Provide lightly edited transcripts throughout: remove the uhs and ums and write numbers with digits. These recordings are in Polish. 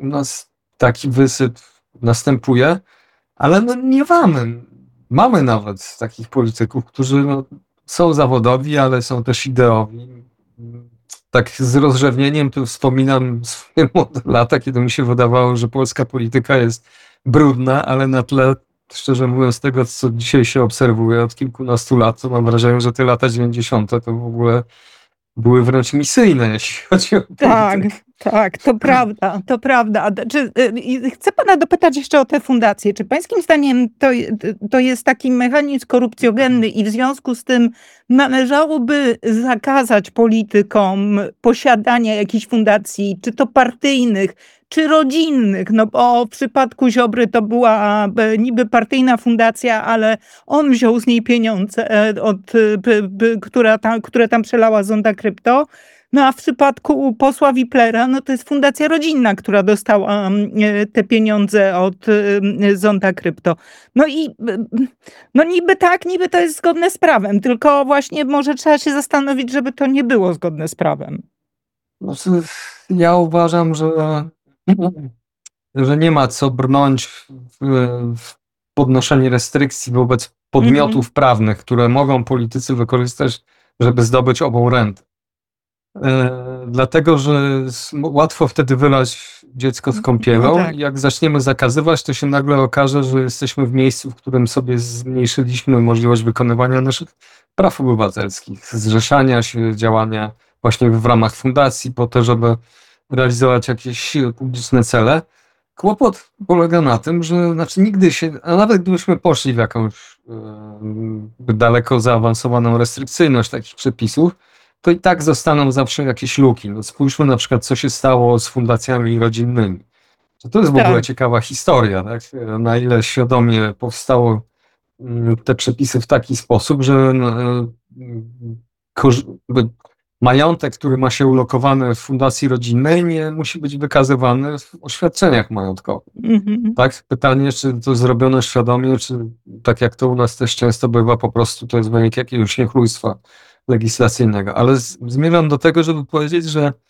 u nas taki wysyp następuje, ale no nie mamy. Mamy nawet takich polityków, którzy są zawodowi, ale są też ideowi. Tak z rozrzewnieniem tu wspominam swoje młode lata, kiedy mi się wydawało, że polska polityka jest brudna, ale na tle, szczerze mówiąc, tego, co dzisiaj się obserwuje od kilkunastu lat, to mam wrażenie, że te lata 90. to w ogóle były wręcz misyjne, jeśli chodzi o Tak, politykę. tak, to prawda, to prawda. Chcę pana dopytać jeszcze o te fundacje. Czy pańskim zdaniem to jest taki mechanizm korupcjogenny i w związku z tym należałoby zakazać politykom posiadania jakichś fundacji, czy to partyjnych, czy rodzinnych? No bo w przypadku Ziobry to była niby partyjna fundacja, ale on wziął z niej pieniądze, które tam przelała Zonda Krypto. No a w przypadku posła Wiplera, no to jest fundacja rodzinna, która dostała te pieniądze od Zonda Krypto. No i no niby to jest zgodne z prawem, tylko właśnie może trzeba się zastanowić, żeby to nie było zgodne z prawem. Znaczy, ja uważam, że nie ma co brnąć w podnoszenie restrykcji wobec podmiotów prawnych, które mogą politycy wykorzystać, żeby zdobyć ową rentę. Dlatego, że łatwo wtedy wylać dziecko z kąpielą. No tak. I jak zaczniemy zakazywać, to się nagle okaże, że jesteśmy w miejscu, w którym sobie zmniejszyliśmy możliwość wykonywania naszych praw obywatelskich, zrzeszania się, działania właśnie w ramach fundacji po to, żeby realizować jakieś publiczne cele. Kłopot polega na tym, że nigdy się, a nawet gdybyśmy poszli w jakąś daleko zaawansowaną restrykcyjność takich przepisów, to i tak zostaną zawsze jakieś luki. No spójrzmy na przykład, co się stało z fundacjami rodzinnymi. To jest w ogóle ciekawa historia, tak? Na ile świadomie powstało te przepisy w taki sposób, że majątek, który ma się ulokowany w fundacji rodzinnej, nie musi być wykazywany w oświadczeniach majątkowych. Tak? Pytanie, czy to zrobiono świadomie, czy tak jak to u nas też często bywa, po prostu to jest wynik jakiegoś niechlujstwa legislacyjnego. Ale zmierzam do tego, żeby powiedzieć,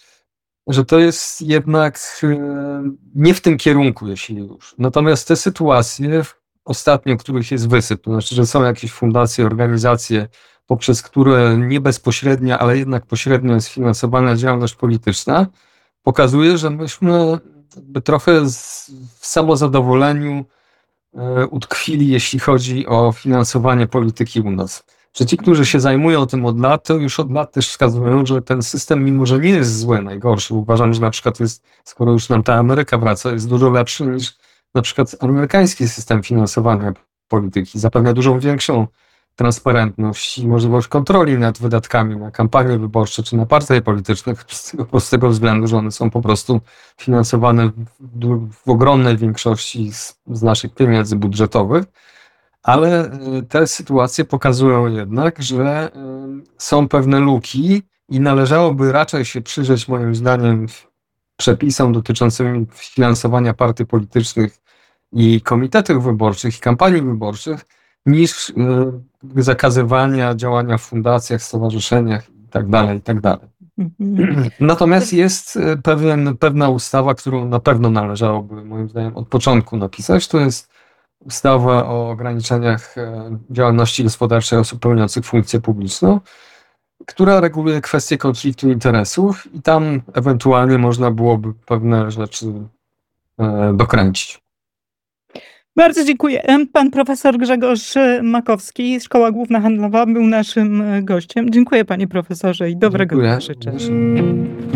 że to jest jednak nie w tym kierunku, jeśli już. Natomiast te sytuacje ostatnio, których jest wysyp, to znaczy, że są jakieś fundacje, organizacje, poprzez które nie bezpośrednia, ale jednak pośrednio jest finansowana działalność polityczna, pokazuje, że myśmy trochę w samozadowoleniu utkwili, jeśli chodzi o finansowanie polityki u nas. Że ci, którzy się zajmują tym od lat, to już od lat też wskazują, że ten system, mimo że nie jest zły, najgorszy, uważam, że na przykład jest, skoro już nam ta Ameryka wraca, jest dużo lepszy niż na przykład amerykański system finansowania polityki. Zapewnia dużo większą transparentność i możliwość kontroli nad wydatkami na kampanie wyborcze czy na partie polityczne z tego prostego względu, że one są po prostu finansowane w ogromnej większości z naszych pieniędzy budżetowych. Ale te sytuacje pokazują jednak, że są pewne luki i należałoby raczej się przyjrzeć, moim zdaniem, przepisom dotyczącym finansowania partii politycznych i komitetów wyborczych i kampanii wyborczych, niż zakazywania działania w fundacjach, stowarzyszeniach itd., itd. Natomiast jest pewna ustawa, którą na pewno należałoby, moim zdaniem, od początku napisać. To jest ustawa o ograniczeniach działalności gospodarczej osób pełniących funkcję publiczną, która reguluje kwestie konfliktu interesów i tam ewentualnie można byłoby pewne rzeczy dokręcić. Bardzo dziękuję. Pan profesor Grzegorz Makowski, Szkoła Główna Handlowa, był naszym gościem. Dziękuję panie profesorze i dobrego dnia życzę.